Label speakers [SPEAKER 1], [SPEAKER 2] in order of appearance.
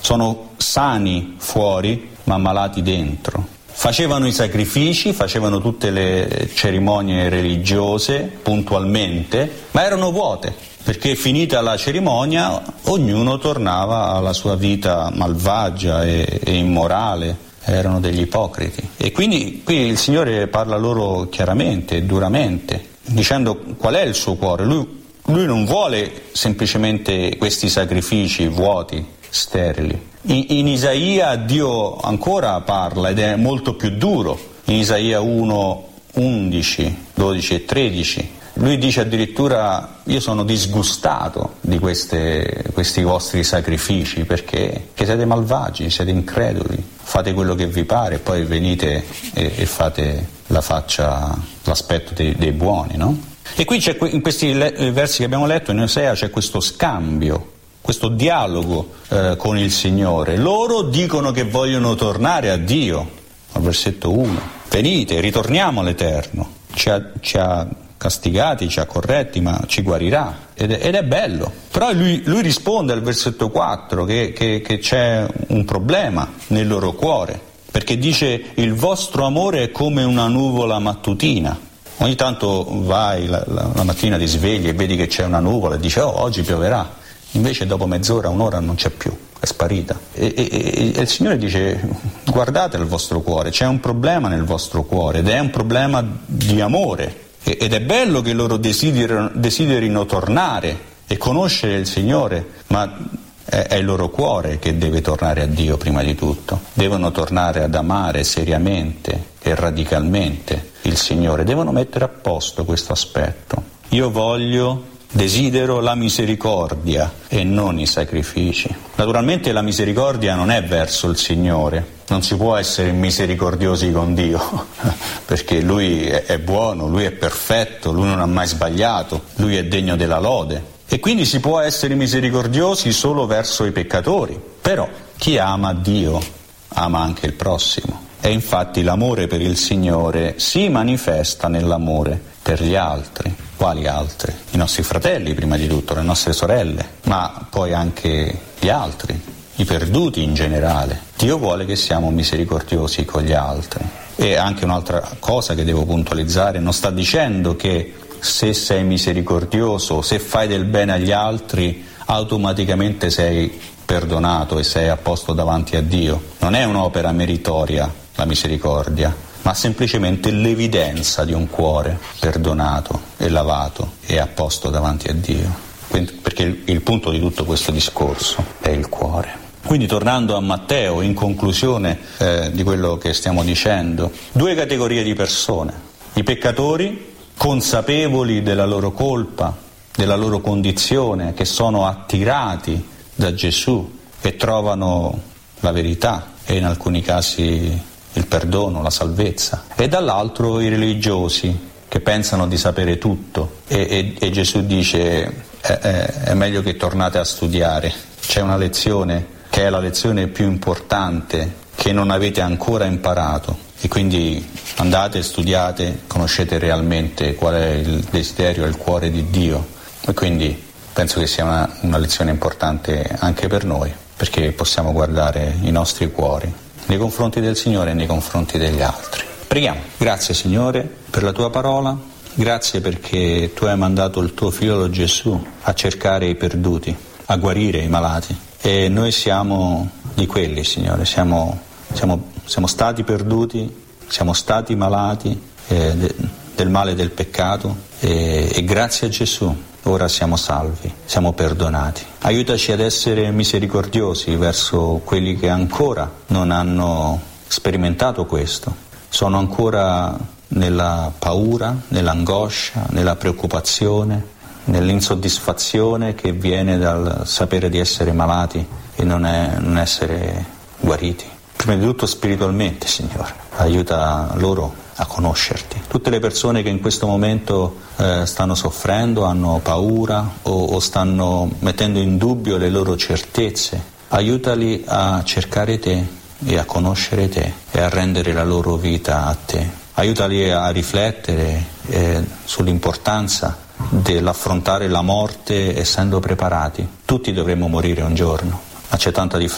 [SPEAKER 1] sono sani fuori ma malati dentro. Facevano i sacrifici, facevano tutte le cerimonie religiose puntualmente, ma erano vuote, perché finita la cerimonia ognuno tornava alla sua vita malvagia e immorale. Erano degli ipocriti. E quindi qui il Signore parla loro chiaramente e duramente, dicendo qual è il suo cuore. Lui non vuole semplicemente questi sacrifici vuoti, sterili. In Isaia Dio ancora parla ed è molto più duro. In Isaia 1, 11, 12 e 13 lui dice addirittura: io sono disgustato di questi vostri sacrifici perché siete malvagi, siete increduli, fate quello che vi pare e poi venite e fate l'aspetto dei buoni, no? E qui in questi versi che abbiamo letto in Osea c'è questo scambio, questo dialogo con il Signore. Loro dicono che vogliono tornare a Dio, al versetto 1. Venite, ritorniamo all'Eterno, ci ha castigati, ci ha corretti, ma ci guarirà. Ed è bello. Però lui risponde al versetto 4 che c'è un problema nel loro cuore, perché dice: il vostro amore è come una nuvola mattutina. Ogni tanto vai la mattina, ti svegli e vedi che c'è una nuvola e dici: oh, oggi pioverà. Invece dopo mezz'ora, un'ora non c'è più, è sparita. E il Signore dice: guardate il vostro cuore, c'è un problema nel vostro cuore ed è un problema di amore. Ed è bello che loro desiderino tornare e conoscere il Signore, ma è il loro cuore che deve tornare a Dio prima di tutto. Devono tornare ad amare seriamente e radicalmente il Signore. Devono mettere a posto questo aspetto. Io desidero la misericordia e non i sacrifici. Naturalmente la misericordia non è verso il Signore. Non si può essere misericordiosi con Dio, perché Lui è buono, Lui è perfetto, Lui non ha mai sbagliato, Lui è degno della lode. E quindi si può essere misericordiosi solo verso i peccatori. Però chi ama Dio ama anche il prossimo. E infatti l'amore per il Signore si manifesta nell'amore per gli altri. Quali altri? I nostri fratelli prima di tutto, le nostre sorelle, ma poi anche gli altri, i perduti in generale. Dio vuole che siamo misericordiosi con gli altri. E anche un'altra cosa che devo puntualizzare: non sta dicendo che se sei misericordioso, se fai del bene agli altri, automaticamente sei perdonato e sei a posto davanti a Dio. Non è un'opera meritoria la misericordia, ma semplicemente l'evidenza di un cuore perdonato e lavato e a posto davanti a Dio. Perché il punto di tutto questo discorso è il cuore. Quindi, tornando a Matteo, in conclusione di quello che stiamo dicendo, due categorie di persone: i peccatori consapevoli della loro colpa, della loro condizione, che sono attirati da Gesù e trovano la verità e in alcuni casi il perdono, la salvezza, e dall'altro i religiosi che pensano di sapere tutto e Gesù dice: è meglio che tornate a studiare, c'è una lezione che è la lezione più importante che non avete ancora imparato, e quindi andate, studiate, conoscete realmente qual è il desiderio e il cuore di Dio. E quindi penso che sia una lezione importante anche per noi, perché possiamo guardare i nostri cuori nei confronti del Signore e nei confronti degli altri. Preghiamo. Grazie Signore per la tua parola, grazie perché tu hai mandato il tuo figlio Gesù a cercare i perduti, a guarire i malati, e noi siamo di quelli, Signore, siamo stati perduti, siamo stati malati del male del peccato e grazie a Gesù ora siamo salvi, siamo perdonati. Aiutaci ad essere misericordiosi verso quelli che ancora non hanno sperimentato questo, sono ancora nella paura, nell'angoscia, nella preoccupazione, nell'insoddisfazione che viene dal sapere di essere malati e non essere guariti. Prima di tutto spiritualmente, Signore, aiuta loro a conoscerti. Tutte le persone che in questo momento stanno soffrendo, hanno paura o stanno mettendo in dubbio le loro certezze, aiutali a cercare te e a conoscere te e a rendere la loro vita a te. Aiutali a riflettere sull'importanza dell'affrontare la morte essendo preparati. Tutti dovremo morire un giorno, ma c'è tanta differenza